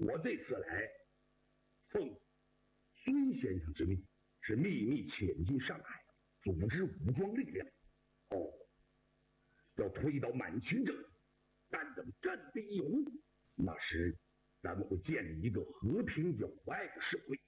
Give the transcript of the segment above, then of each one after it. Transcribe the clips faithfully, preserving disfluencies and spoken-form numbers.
我这次来，奉孙先生之命，是秘密潜进上海，组织武装力量，哦，要推倒满清政府，但等振臂一呼，那时咱们会建立一个和平友爱的社会。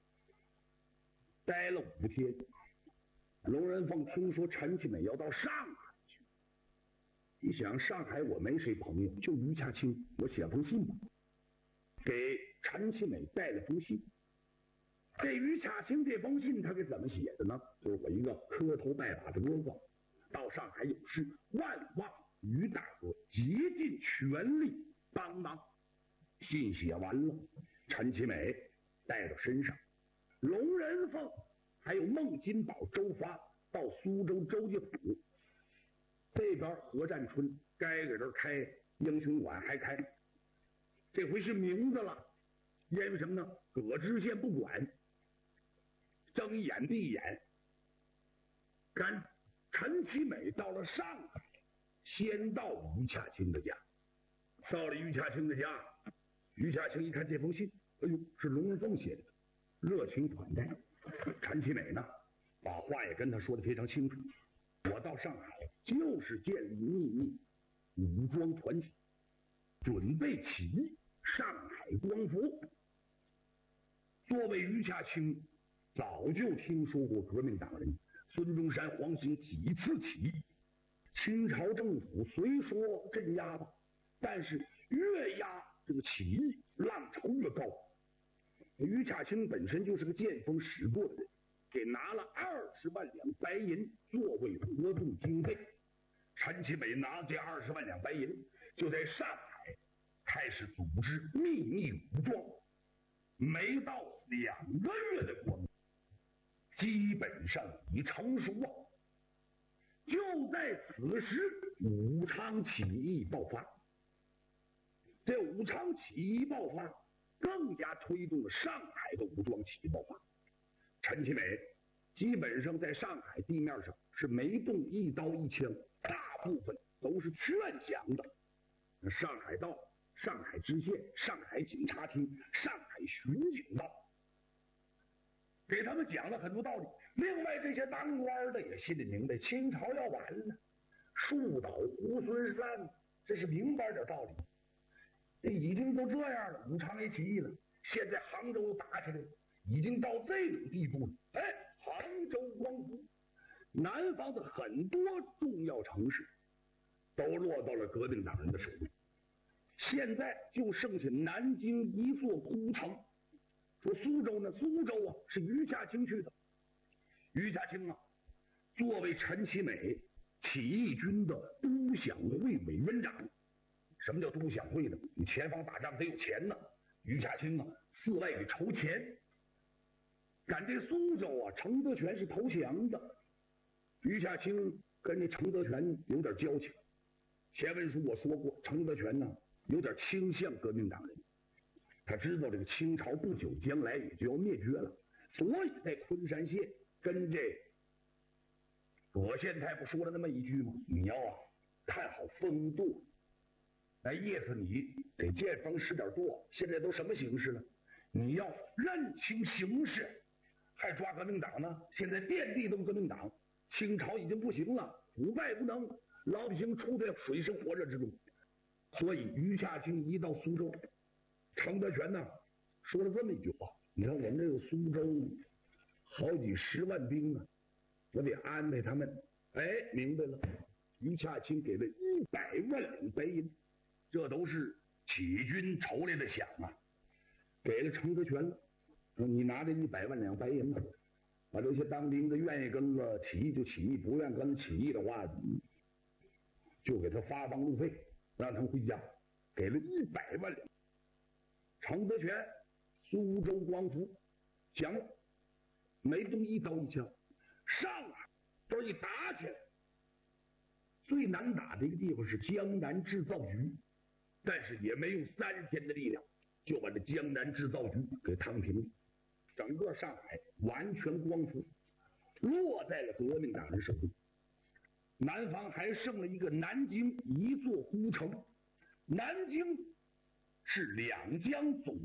待了五天，龙人凤听说陈其美要到上海去，一想上海我没谁朋友，就于恰卿，我写封信吧，给陈其美带了封信。这于恰卿这封信他给怎么写的呢？就是我一个磕头拜把的哥哥，到上海有事，万望于大哥竭尽全力帮忙。信写完了，陈其美带到身上，龙人凤还有孟金宝、周发到苏州周家府这边，何占春该给这开英雄馆还开，这回是明的了。因为什么呢？葛知县不管，睁眼闭眼。赶陈其美到了上海，先到于恰卿的家。到了于恰卿的家，于恰卿一看这封信，哎呦，是龙人凤写的，热情款待。陈其美呢，把话也跟他说得非常清楚，我到上海就是建立秘密武装团体，准备起义上海光复。作为于恰卿，早就听说过革命党人孙中山、黄兴几次起义，清朝政府虽说镇压吧，但是越压这个起义浪潮越高。于恰卿本身就是个见风使舵的人，给拿了二十万两白银作为活动经费。陈其美拿这二十万两白银，就在上海开始组织秘密武装。没到两个月的光景，基本上已成熟啊。就在此时，武昌起义爆发。这武昌起义爆发，更加推动了上海的武装起义爆发。陈其美基本上在上海地面上是没动一刀一枪，大部分都是劝降的。上海道、上海知县、上海警察厅、上海巡警道，给他们讲了很多道理。另外这些当官的也心里明白，清朝要完了，树倒猢狲散，这是明白点道理。这已经都这样了，武昌也起义了，现在杭州又打起来了，已经到这种地步了。哎，杭州光复，南方的很多重要城市都落到了革命党人的手里。现在就剩下南京一座孤城。说苏州呢，苏州啊是于恰卿去的。于恰卿啊，作为陈其美起义军的都饷会委员长。什么叫都饷会呢？你前方打仗得有钱呢。于恰卿啊，四外给筹钱。赶这苏州啊，程德全是投降的。于恰卿跟这程德全有点交情。前文书我说过，程德全呢有点倾向革命党人，他知道这个清朝不久将来也就要灭绝了，所以在昆山县跟这葛县太不说了那么一句吗？你要啊看好风度，哎，意思你得见风使点舵。现在都什么形势了？你要认清形势，还抓革命党呢？现在遍地都革命党，清朝已经不行了，腐败无能，老百姓处在水深火热之中。所以于恰卿一到苏州，程德全呢说了这么一句话：你看我们这个苏州好几十万兵啊，我得安排他们。哎，明白了。于恰卿给了一百万两白银，这都是起义军筹来的饷啊，给了程德全了。说你拿这一百万两白银吧，把这些当兵的愿意跟着起义就起义，不愿跟着起义的话，就给他发帮路费，让他们回家。给了一百万两。程德全苏州光复降了，没动一刀一枪。上海这一打起来，最难打的一个地方是江南制造局，但是也没用三天的力量就把这江南制造局给趟平了。整个上海完全光复，落在了革命党人手里。南方还剩了一个南京一座孤城。南京是两江总